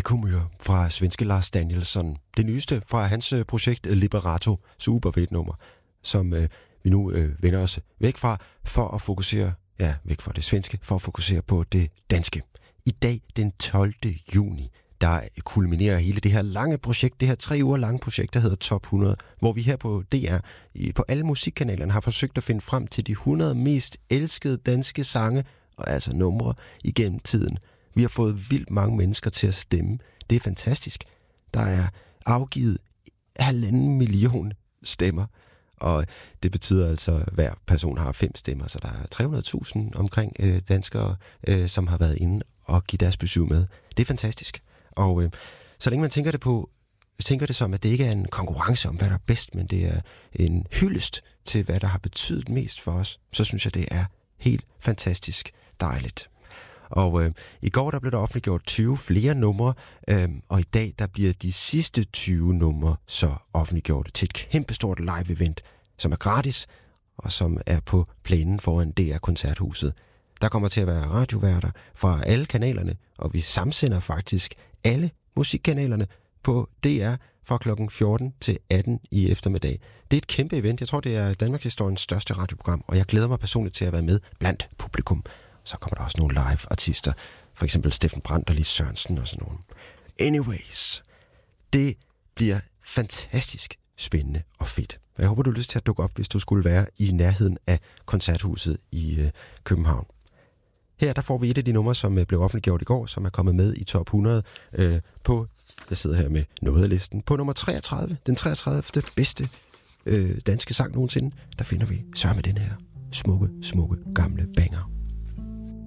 Ekomyr fra svenske Lars Danielsson. Det nyeste fra hans projekt Liberato. Super fedt nummer, som vi nu vender os væk fra for at fokusere, væk fra det svenske, for at fokusere på det danske. I dag, den 12. juni, der kulminerer hele det her lange projekt, det her 3 uger lange projekt, der hedder Top 100, hvor vi her på DR, på alle musikkanalerne, har forsøgt at finde frem til de 100 mest elskede danske sange, og altså numre igennem tiden. Vi har fået vildt mange mennesker til at stemme. Det er fantastisk. Der er afgivet 1,5 million stemmer, og det betyder altså, at hver person har 5 stemmer, så der er 300.000 omkring danskere, som har været inde og give deres besøg med. Det er fantastisk. Og så længe man tænker det som, at det ikke er en konkurrence om, hvad der er bedst, men det er en hyldest til, hvad der har betydet mest for os, så synes jeg, det er helt fantastisk dejligt. Og i går der blev der offentliggjort 20 flere numre, og i dag der bliver de sidste 20 numre så offentliggjort til et kæmpestort live-event, som er gratis, og som er på plænen foran DR-koncerthuset. Der kommer til at være radioværter fra alle kanalerne, og vi samsender faktisk alle musikkanalerne på DR fra kl. 14 til 18 i eftermiddag. Det er et kæmpe event. Jeg tror, det er Danmarks historiens største radioprogram, og jeg glæder mig personligt til at være med blandt publikum. Så kommer der også nogle live-artister, for eksempel Steffen Brandt og Lis Sørensen og sådan nogle. Anyways, det bliver fantastisk spændende og fedt. Jeg håber, du har lyst til at dukke op, hvis du skulle være i nærheden af koncerthuset i København. Her der får vi et af de numre, som blev offentliggjort i går, som er kommet med i top 100 på, jeg sidder her med noget af listen, på nummer 33, den 33. bedste danske sang nogensinde. Der finder vi sørme den her smukke, gamle banger.